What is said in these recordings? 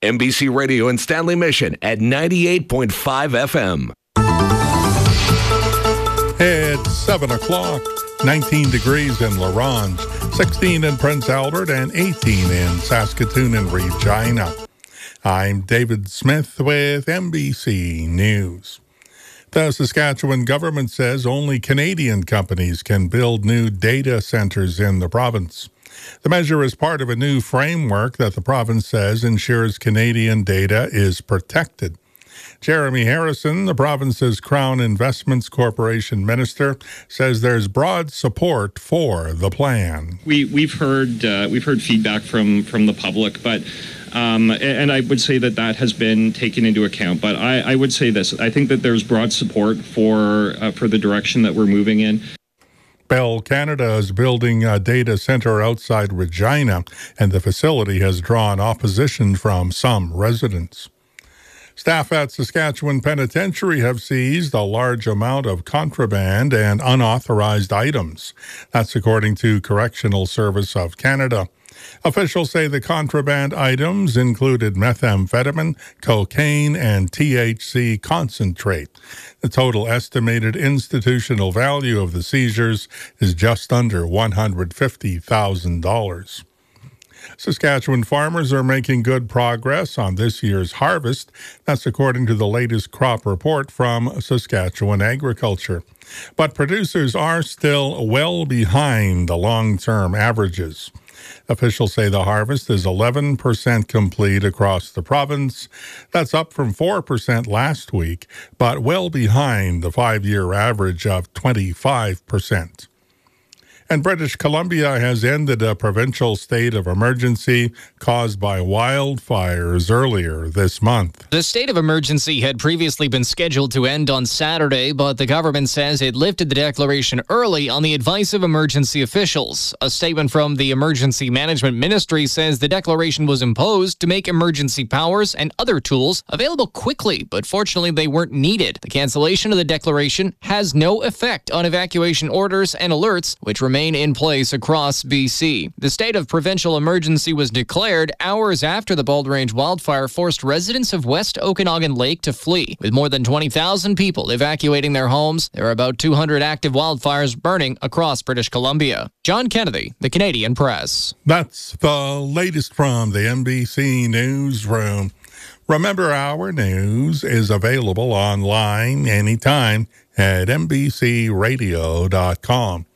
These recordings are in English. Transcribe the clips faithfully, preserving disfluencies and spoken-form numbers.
M B C Radio and Stanley Mission at ninety-eight point five F M. It's seven o'clock, nineteen degrees in La Ronge, sixteen in Prince Albert, and eighteen in Saskatoon and Regina. I'm David Smith with M B C News. The Saskatchewan government says only Canadian companies can build new data centers in the province. The measure is part of a new framework that the province says ensures Canadian data is protected. Jeremy Harrison, the province's Crown Investments Corporation minister, says there's broad support for the plan. We we've heard uh, we've heard feedback from from the public, but um, and I would say that that has been taken into account. But I, I would say this: I think that there's broad support for uh, for the direction that we're moving in. Bell Canada is building a data center outside Regina, and the facility has drawn opposition from some residents. Staff at Saskatchewan Penitentiary have seized a large amount of contraband and unauthorized items. That's according to Correctional Service of Canada. Officials say the contraband items included methamphetamine, cocaine, and T H C concentrate. The total estimated institutional value of the seizures is just under one hundred fifty thousand dollars. Saskatchewan farmers are making good progress on this year's harvest. That's according to the latest crop report from Saskatchewan Agriculture. But producers are still well behind the long-term averages. Officials say the harvest is eleven percent complete across the province. That's up from four percent last week, but well behind the five-year average of twenty-five percent. And British Columbia has ended a provincial state of emergency caused by wildfires earlier this month. The state of emergency had previously been scheduled to end on Saturday, but the government says it lifted the declaration early on the advice of emergency officials. A statement from the Emergency Management Ministry says the declaration was imposed to make emergency powers and other tools available quickly, but fortunately they weren't needed. The cancellation of the declaration has no effect on evacuation orders and alerts, which remain remain in place across B C. The state of provincial emergency was declared hours after the Bald Range wildfire forced residents of West Okanagan Lake to flee. With more than twenty thousand people evacuating their homes, there are about two hundred active wildfires burning across British Columbia. John Kennedy, The Canadian Press. That's the latest from the M B C Newsroom. Remember, our news is available online anytime at m b c radio dot com.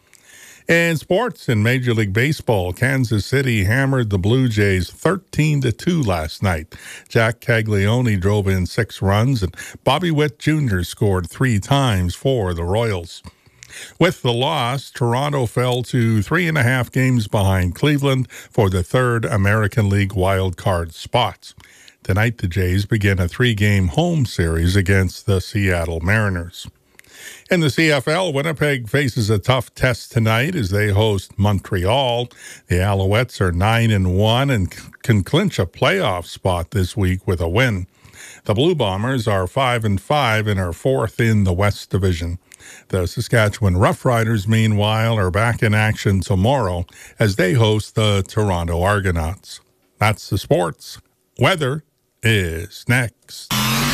In sports, in Major League Baseball, Kansas City hammered the Blue Jays thirteen to two last night. Jack Caglione drove in six runs, and Bobby Witt Junior scored three times for the Royals. With the loss, Toronto fell to three and a half games behind Cleveland for the third American League wildcard spot. Tonight, the Jays begin a three-game home series against the Seattle Mariners. In the C F L, Winnipeg faces a tough test tonight as they host Montreal. The Alouettes are nine and one and can clinch a playoff spot this week with a win. The Blue Bombers are five and five and are fourth in the West Division. The Saskatchewan Roughriders, meanwhile, are back in action tomorrow as they host the Toronto Argonauts. That's the sports. Weather is next.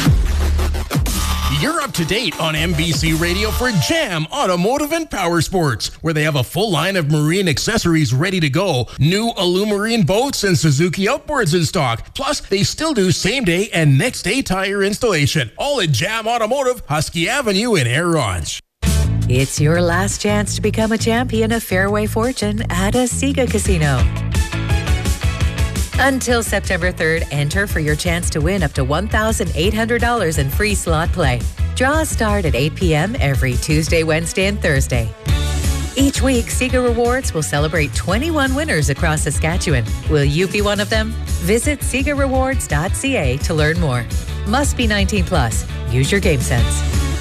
You're up to date on M B C Radio for Jam Automotive and Power Sports, where they have a full line of marine accessories ready to go. New Alumarine boats and Suzuki outboards in stock. Plus, they still do same-day and next-day tire installation. All at Jam Automotive, Husky Avenue in Air Ronge. It's your last chance to become a champion of Fairway Fortune at a Sega Casino. Until September third, enter for your chance to win up to one thousand eight hundred dollars in free slot play. Draws start at eight p.m. every Tuesday, Wednesday, and Thursday. Each week, Sega Rewards will celebrate twenty-one winners across Saskatchewan. Will you be one of them? Visit sega rewards dot c a to learn more. Must be nineteen plus. Use your game sense.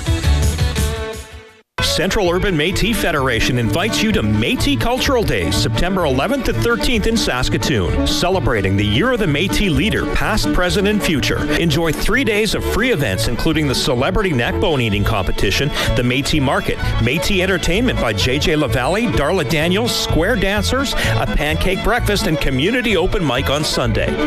Central Urban Métis Federation invites you to Métis Cultural Days, September eleventh to thirteenth in Saskatoon, celebrating the Year of the Métis leader, past, present, and future. Enjoy three days of free events, including the Celebrity Neckbone Eating Competition, the Métis Market, Métis Entertainment by J J LaValle, Darla Daniels, Square Dancers, a pancake breakfast, and community open mic on Sunday.